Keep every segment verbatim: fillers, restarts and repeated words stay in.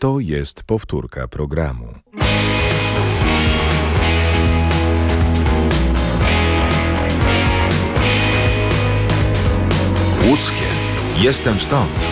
To jest powtórka programu. Łódzkie. Jestem stąd.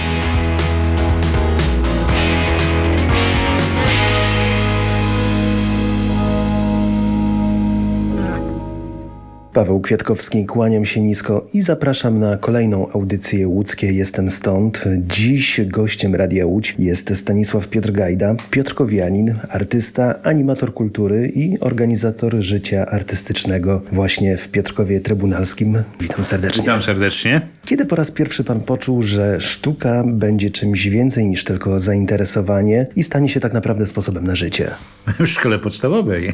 Paweł Kwiatkowski, kłaniam się nisko i zapraszam na kolejną audycję Łódzkie Jestem Stąd. Dziś gościem Radia Łódź jest Stanisław Piotr Gajda, piotrkowianin, artysta, animator kultury i organizator życia artystycznego właśnie w Piotrkowie Trybunalskim. Witam serdecznie. Witam serdecznie. Kiedy po raz pierwszy pan poczuł, że sztuka będzie czymś więcej niż tylko zainteresowanie i stanie się tak naprawdę sposobem na życie? W szkole podstawowej.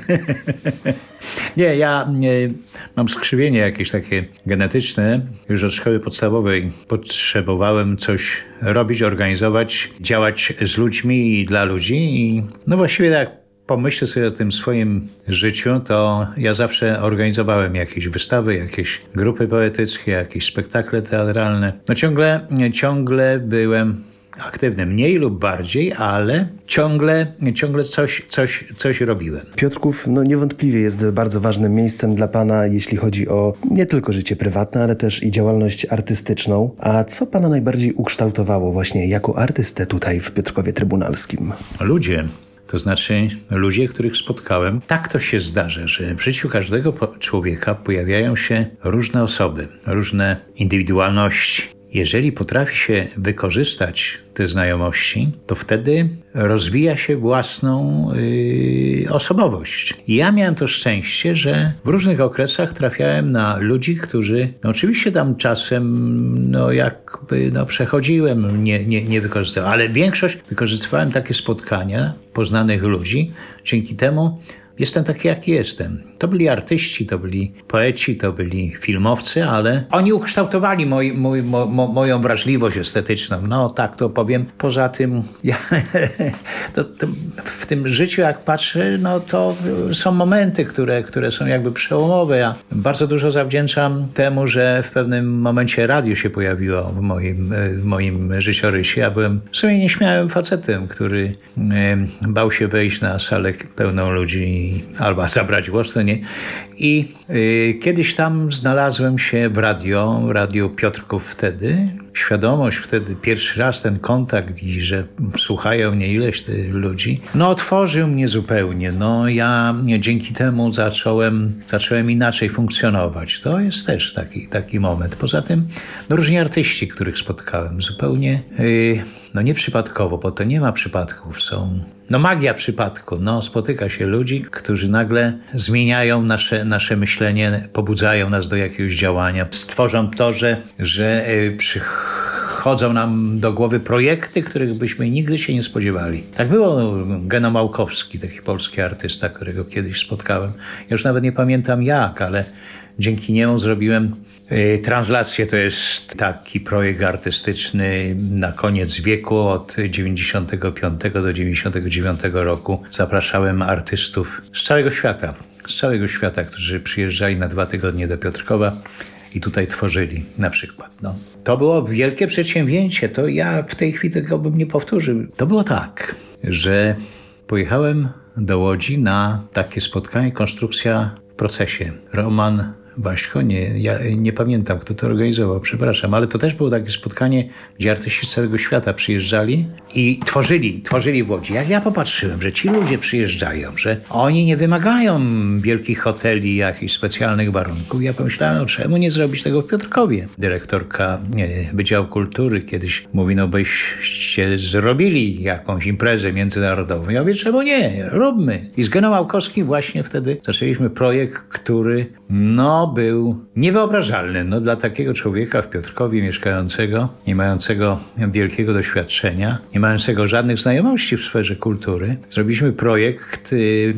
Nie, ja nie, mam skrzywienie jakieś takie genetyczne. Już od szkoły podstawowej potrzebowałem coś robić, organizować, działać z ludźmi i dla ludzi. I no właściwie tak pomyślę sobie o tym swoim życiu, to ja zawsze organizowałem jakieś wystawy, jakieś grupy poetyckie, jakieś spektakle teatralne. No ciągle, ciągle byłem aktywny, mniej lub bardziej, ale ciągle, ciągle coś, coś, coś robiłem. Piotrków no niewątpliwie jest bardzo ważnym miejscem dla pana, jeśli chodzi o nie tylko życie prywatne, ale też i działalność artystyczną. A co pana najbardziej ukształtowało właśnie jako artystę tutaj w Piotrkowie Trybunalskim? Ludzie. To znaczy ludzie, których spotkałem. Tak to się zdarza, że w życiu każdego człowieka pojawiają się różne osoby, różne indywidualności. Jeżeli potrafi się wykorzystać te znajomości, to wtedy rozwija się własną yy, osobowość. I ja miałem to szczęście, że w różnych okresach trafiałem na ludzi, którzy no oczywiście tam czasem no jakby no przechodziłem, nie, nie, nie wykorzystywałem, ale większość wykorzystywałem takie spotkania poznanych ludzi. Dzięki temu jestem taki, jaki jestem. To byli artyści, to byli poeci, to byli filmowcy, ale oni ukształtowali moj, mój, mo, mo, moją wrażliwość estetyczną. No tak to powiem. Poza tym ja, to, to w tym życiu, jak patrzę, no to są momenty, które, które są jakby przełomowe. Ja bardzo dużo zawdzięczam temu, że w pewnym momencie radio się pojawiło w moim, w moim życiorysie. Ja byłem w sumie nieśmiałym facetem, który e, bał się wejść na salę pełną ludzi albo zabrać głos, to nie. I y, kiedyś tam znalazłem się w radio, w Radiu Piotrków wtedy. Świadomość wtedy, pierwszy raz ten kontakt i że słuchają mnie ileś tych ludzi, no otworzył mnie zupełnie. No ja dzięki temu zacząłem, zacząłem inaczej funkcjonować. To jest też taki, taki moment. Poza tym no, różni artyści, których spotkałem zupełnie y, no nieprzypadkowo, bo to nie ma przypadków. Są no magia przypadku. No spotyka się ludzi, którzy nagle zmieniają nasze, nasze myślenie, pobudzają nas do jakiegoś działania. Stworzą to, że, że y, przychodzą nam do głowy projekty, których byśmy nigdy się nie spodziewali. Tak było. Geno Małkowski, taki polski artysta, którego kiedyś spotkałem. Ja już nawet nie pamiętam jak, ale dzięki niemu zrobiłem y, translację. To jest taki projekt artystyczny na koniec wieku, od dziewięćdziesiątego piątego do dziewięćdziesiątego dziewiątego roku. Zapraszałem artystów z całego świata, z całego świata, którzy przyjeżdżali na dwa tygodnie do Piotrkowa i tutaj tworzyli na przykład. No. To było wielkie przedsięwzięcie. To ja w tej chwili tego bym nie powtórzył. To było tak, że pojechałem do Łodzi na takie spotkanie, konstrukcja w procesie. Roman Baśko, nie, ja nie pamiętam, kto to organizował, przepraszam, ale to też było takie spotkanie, gdzie artyści z całego świata przyjeżdżali i tworzyli, tworzyli w Łodzi. Jak ja popatrzyłem, że ci ludzie przyjeżdżają, że oni nie wymagają wielkich hoteli, jakichś specjalnych warunków, ja pomyślałem, no czemu nie zrobić tego w Piotrkowie? Dyrektorka nie, Wydziału Kultury kiedyś mówi, no byście zrobili jakąś imprezę międzynarodową. Ja mówię, czemu nie? Róbmy. I z Geną Małkowskim właśnie wtedy zaczęliśmy projekt, który no był niewyobrażalny no, dla takiego człowieka w Piotrkowie mieszkającego, nie mającego wielkiego doświadczenia, nie mającego żadnych znajomości w sferze kultury. Zrobiliśmy projekt, y,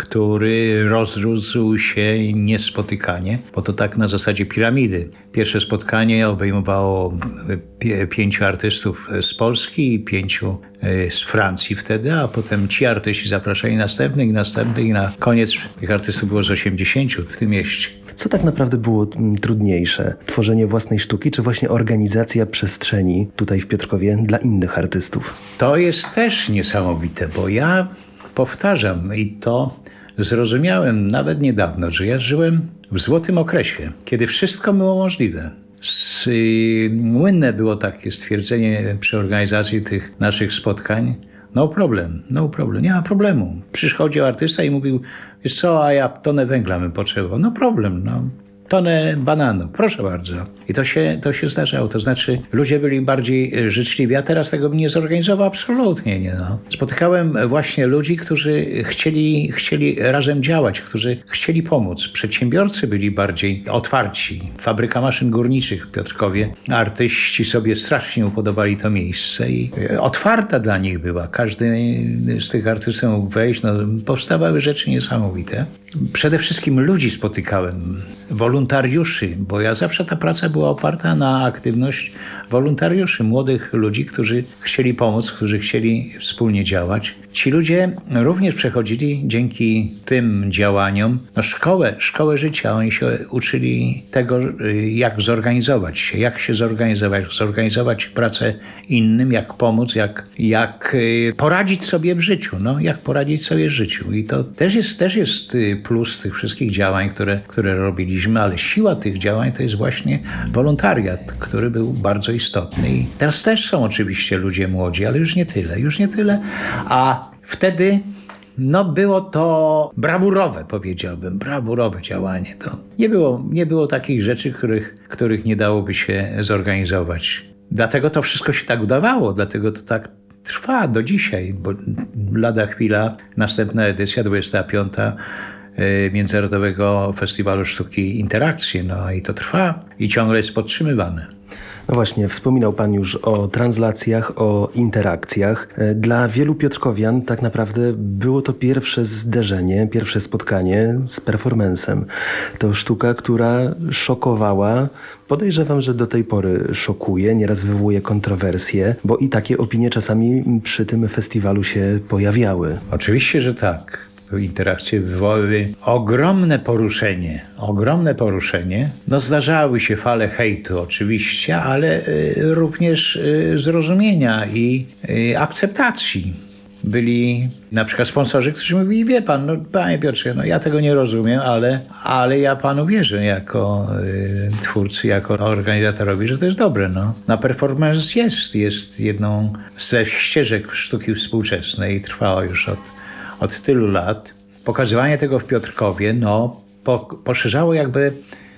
który rozrósł się niespotykanie, bo to tak na zasadzie piramidy. Pierwsze spotkanie obejmowało pie- pięciu artystów z Polski i pięciu z Francji wtedy, a potem ci artyści zapraszali następnych i następnych i na koniec tych artystów było z osiemdziesięciu w tym mieście. Co tak naprawdę było mm, trudniejsze? Tworzenie własnej sztuki, czy właśnie organizacja przestrzeni tutaj w Piotrkowie dla innych artystów? To jest też niesamowite, bo ja powtarzam i to zrozumiałem nawet niedawno, że ja żyłem w złotym okresie, kiedy wszystko było możliwe. Młynne było takie stwierdzenie przy organizacji tych naszych spotkań. No problem, no problem, nie ma problemu. Przychodził artysta i mówił, wiesz co, a ja tonę węgla bym potrzebował. No problem, no. Tonę bananu, proszę bardzo. I to się, to się zdarzało. To znaczy ludzie byli bardziej życzliwi, a teraz tego bym nie zorganizował absolutnie nie. No. Spotykałem właśnie ludzi, którzy chcieli, chcieli razem działać, którzy chcieli pomóc. Przedsiębiorcy byli bardziej otwarci. Fabryka maszyn górniczych w Piotrkowie. Artyści sobie strasznie upodobali to miejsce i otwarta dla nich była. Każdy z tych artystów mógł wejść. No, powstawały rzeczy niesamowite. Przede wszystkim ludzi spotykałem, wolontariuszy, bo ja zawsze ta praca była oparta na aktywność wolontariuszy, młodych ludzi, którzy chcieli pomóc, którzy chcieli wspólnie działać. Ci ludzie również przechodzili dzięki tym działaniom no szkołę, szkołę życia. Oni się uczyli tego, jak zorganizować się, jak się zorganizować, jak zorganizować pracę innym, jak pomóc, jak, jak poradzić sobie w życiu, no, jak poradzić sobie w życiu. I to też jest, też jest plus tych wszystkich działań, które, które robiliśmy, ale siła tych działań to jest właśnie wolontariat, który był bardzo istotny. I teraz też są oczywiście ludzie młodzi, ale już nie tyle, już nie tyle. A wtedy no było to brawurowe, powiedziałbym, brawurowe działanie. To nie było, nie było takich rzeczy, których, których nie dałoby się zorganizować. Dlatego to wszystko się tak udawało, dlatego to tak trwa do dzisiaj, bo lada chwila, następna edycja, dwudziesta piąta Międzynarodowego Festiwalu Sztuki Interakcji. No i to trwa i ciągle jest podtrzymywane. No właśnie, wspominał Pan już o translacjach, o interakcjach. Dla wielu piotrkowian tak naprawdę było to pierwsze zderzenie, pierwsze spotkanie z performancem. To sztuka, która szokowała. Podejrzewam, że do tej pory szokuje, nieraz wywołuje kontrowersje, bo i takie opinie czasami przy tym festiwalu się pojawiały. Oczywiście, że tak. Interakcje wywołały ogromne poruszenie, ogromne poruszenie. No zdarzały się fale hejtu oczywiście, ale y, również y, zrozumienia i y, akceptacji. Byli na przykład sponsorzy, którzy mówili, wie pan, no panie Piotrze, no ja tego nie rozumiem, ale, ale ja panu wierzę jako y, twórcy, jako organizatorowi, że to jest dobre. No. Na performance jest, jest jedną ze ścieżek sztuki współczesnej i trwała już od Od tylu lat. Pokazywanie tego w Piotrkowie no, po, poszerzało jakby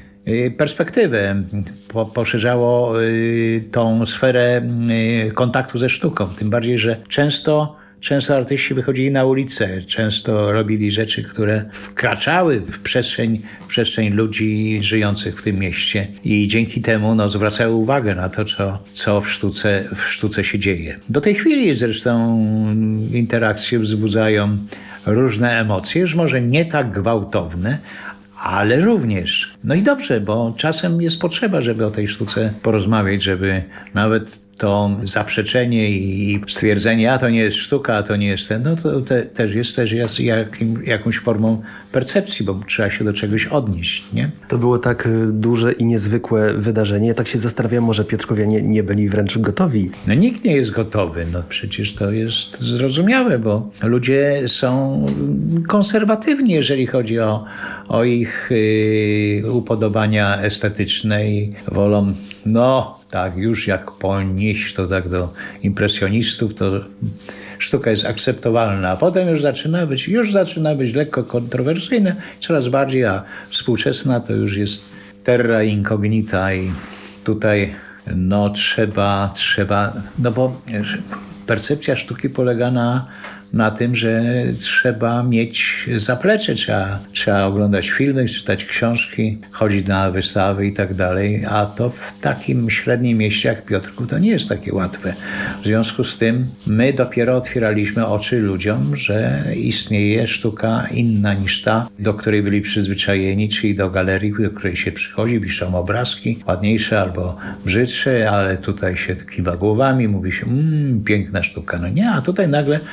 y, perspektywę, po, poszerzało y, tą sferę y, kontaktu ze sztuką. Tym bardziej, że często, często artyści wychodzili na ulicę, często robili rzeczy, które wkraczały w przestrzeń, w przestrzeń ludzi żyjących w tym mieście i dzięki temu no, zwracały uwagę na to, co, co w, sztuce, w sztuce się dzieje. Do tej chwili zresztą interakcje wzbudzają różne emocje, już może nie tak gwałtowne, ale również. No i dobrze, bo czasem jest potrzeba, żeby o tej sztuce porozmawiać, żeby nawet to zaprzeczenie i stwierdzenie, a to nie jest sztuka, a to nie jest ten, no to te, też jest też jest jakim, jakąś formą percepcji, bo trzeba się do czegoś odnieść, nie? To było tak duże i niezwykłe wydarzenie. Tak się zastanawiam, może piotrkowianie nie byli wręcz gotowi. No nikt nie jest gotowy, no przecież to jest zrozumiałe, bo ludzie są konserwatywni, jeżeli chodzi o, o ich yy, upodobania estetyczne i wolą, no tak, już jak ponieść to tak do impresjonistów, to sztuka jest akceptowalna, a potem już zaczyna być, już zaczyna być lekko kontrowersyjna, coraz bardziej, a współczesna to już jest terra incognita i tutaj no trzeba, trzeba, no bo percepcja sztuki polega na na tym, że trzeba mieć zaplecze, trzeba, trzeba oglądać filmy, czytać książki, chodzić na wystawy i tak dalej, a to w takim średnim mieście jak Piotrków to nie jest takie łatwe. W związku z tym my dopiero otwieraliśmy oczy ludziom, że istnieje sztuka inna niż ta, do której byli przyzwyczajeni, czyli do galerii, do której się przychodzi, wiszą obrazki, ładniejsze albo brzydsze, ale tutaj się kiwa głowami, mówi się, mmm, piękna sztuka. No nie, a tutaj nagle okazuje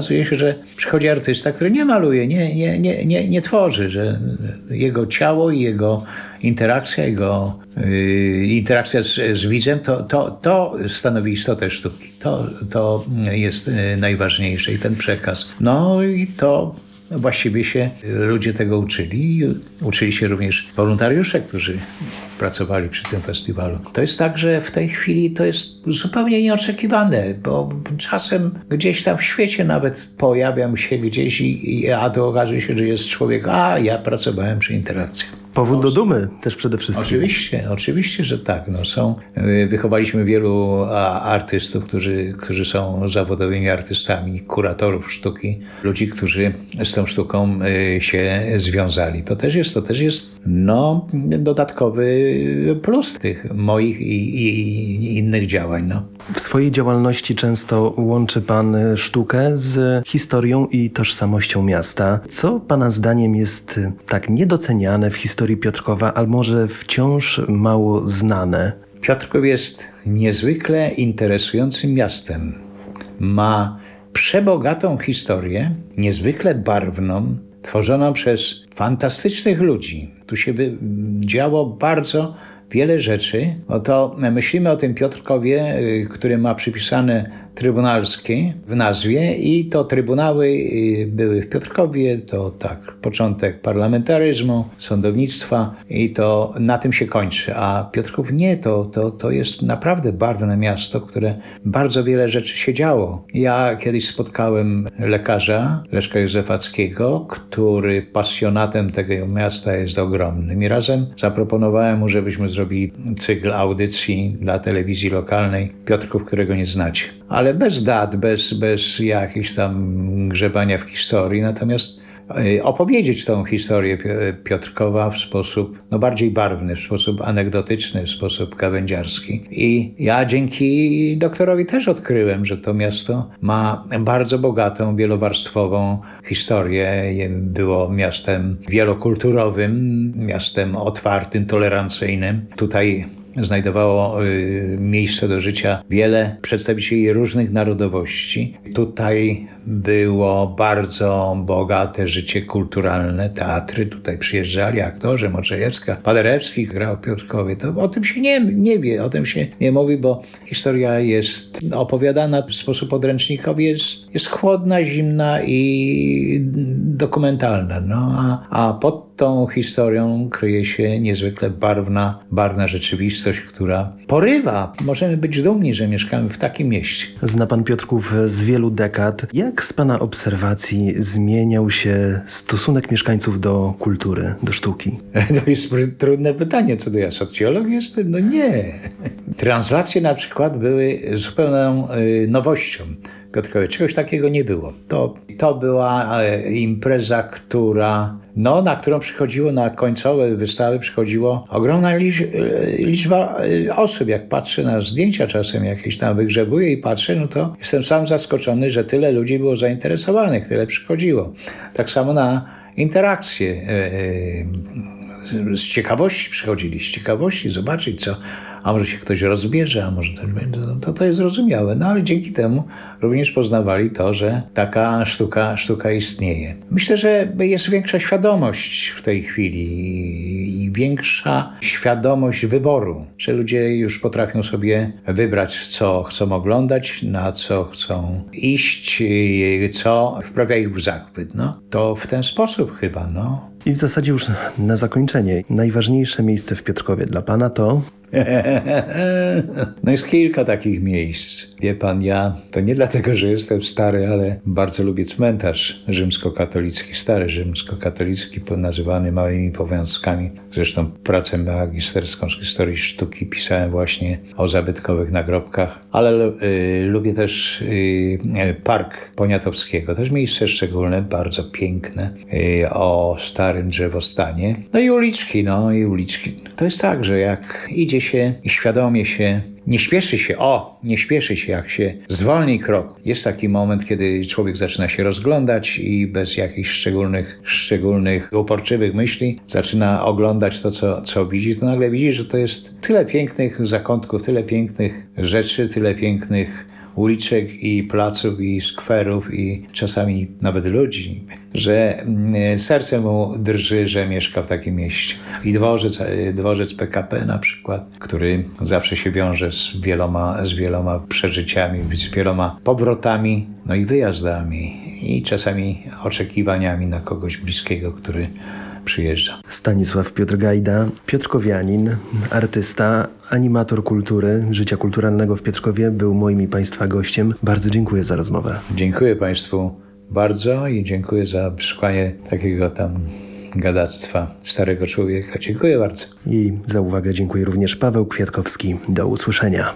okazuje się, że przychodzi artysta, który nie maluje, nie, nie, nie, nie, nie tworzy, że jego ciało i jego interakcja, jego yy, interakcja z, z widzem, to, to, to stanowi istotę sztuki. To, to jest yy, najważniejsze i ten przekaz. No i to właściwie się ludzie tego uczyli. Uczyli się również wolontariusze, którzy pracowali przy tym festiwalu. To jest tak, że w tej chwili to jest zupełnie nieoczekiwane, bo czasem gdzieś tam w świecie nawet pojawiam się gdzieś i, i a to okaże się, że jest człowiek, a ja pracowałem przy interakcjach. Powód do dumy też przede wszystkim. Oczywiście, oczywiście, że tak. No są, wychowaliśmy wielu artystów, którzy, którzy są zawodowymi artystami, kuratorów sztuki, ludzi, którzy z tą sztuką się związali. To też jest, to też jest no, dodatkowy plus tych moich i, i innych działań. No. W swojej działalności często łączy pan sztukę z historią i tożsamością miasta. Co pana zdaniem jest tak niedoceniane w historii Piotrkowa, a może wciąż mało znane? Piotrków jest niezwykle interesującym miastem. Ma przebogatą historię, niezwykle barwną, tworzoną przez fantastycznych ludzi. Tu się działo bardzo wiele rzeczy. Oto myślimy o tym Piotrkowie, który ma przypisane trybunalskie w nazwie i to trybunały były w Piotrkowie, to tak, początek parlamentaryzmu, sądownictwa i to na tym się kończy. A Piotrków nie, to, to, to jest naprawdę barwne miasto, które bardzo wiele rzeczy się działo. Ja kiedyś spotkałem lekarza, Leszka Józefackiego, który pasjonatem tego miasta jest ogromnym i razem zaproponowałem mu, żebyśmy zrobili cykl audycji dla telewizji lokalnej Piotrków, którego nie znacie. Ale bez dat, bez, bez jakichś tam grzebania w historii, natomiast opowiedzieć tą historię Piotrkowa w sposób no, bardziej barwny, w sposób anegdotyczny, w sposób gawędziarski. I ja dzięki doktorowi też odkryłem, że to miasto ma bardzo bogatą, wielowarstwową historię. Było miastem wielokulturowym, miastem otwartym, tolerancyjnym. Tutaj znajdowało y, miejsce do życia wiele przedstawicieli różnych narodowości. Tutaj było bardzo bogate życie kulturalne, teatry. Tutaj przyjeżdżali aktorzy, Moczejewska, Paderewski grał w Piotrkowie. To o tym się nie, nie wie, o tym się nie mówi, bo historia jest opowiadana w sposób podręcznikowy, jest, jest chłodna, zimna i dokumentalna. No, a, a pod tą historią kryje się niezwykle barwna, barwna rzeczywistość, która porywa. Możemy być dumni, że mieszkamy w takim mieście. Zna pan Piotrków z wielu dekad. Jak z pana obserwacji zmieniał się stosunek mieszkańców do kultury, do sztuki? To jest trudne pytanie, co do ja socjolog jestem? No nie. Translacje na przykład były zupełną nowością. Piotrkowie, czegoś takiego nie było. To, to była impreza, która, no, na którą przychodziło, na końcowe wystawy przychodziło ogromna liczba, liczba osób. Jak patrzę na zdjęcia czasem jakieś tam wygrzebuję i patrzę, no to jestem sam zaskoczony, że tyle ludzi było zainteresowanych, tyle przychodziło. Tak samo na interakcje. Z ciekawości przychodzili, z ciekawości zobaczyć, co, a może się ktoś rozbierze, a może coś będzie, to, to jest zrozumiałe. No ale dzięki temu również poznawali to, że taka sztuka, sztuka istnieje. Myślę, że jest większa świadomość w tej chwili i, i większa świadomość wyboru, że ludzie już potrafią sobie wybrać, co chcą oglądać, na co chcą iść, co wprawia ich w zachwyt. No, to w ten sposób chyba, no. I w zasadzie już na zakończenie, najważniejsze miejsce w Piotrkowie dla pana to? No jest kilka takich miejsc. Wie pan, ja to nie dlatego, że jestem stary, ale bardzo lubię cmentarz rzymskokatolicki, stary rzymskokatolicki, nazywany małymi powiązkami. Zresztą pracę magisterską z historii sztuki pisałem właśnie o zabytkowych nagrobkach, ale y, lubię też y, Park Poniatowskiego, też miejsce szczególne, bardzo piękne, y, o starym drzewostanie. No i uliczki, no i uliczki. To jest tak, że jak idzie się i świadomie się, nie śpieszy się, o, nie śpieszy się, jak się zwolni krok. Jest taki moment, kiedy człowiek zaczyna się rozglądać i bez jakichś szczególnych, szczególnych, uporczywych myśli zaczyna oglądać to, co, co widzi, to nagle widzi, że to jest tyle pięknych zakątków, tyle pięknych rzeczy, tyle pięknych uliczek i placów i skwerów i czasami nawet ludzi, że serce mu drży, że mieszka w takim mieście. I dworzec, dworzec P K P na przykład, który zawsze się wiąże z wieloma, z wieloma przeżyciami, z wieloma powrotami, no i wyjazdami i czasami oczekiwaniami na kogoś bliskiego, który przyjeżdża. Stanisław Piotr Gajda, piotrkowianin, artysta, animator kultury, życia kulturalnego w Piotrkowie, był moim i Państwa gościem. Bardzo dziękuję za rozmowę. Dziękuję Państwu bardzo i dziękuję za wysłuchanie takiego tam gadactwa starego człowieka. Dziękuję bardzo. I za uwagę dziękuję również Paweł Kwiatkowski. Do usłyszenia.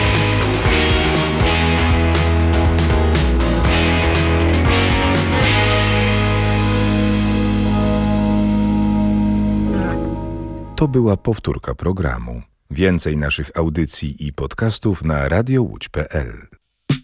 To była powtórka programu. Więcej naszych audycji i podcastów na radio łódź kropka pe el.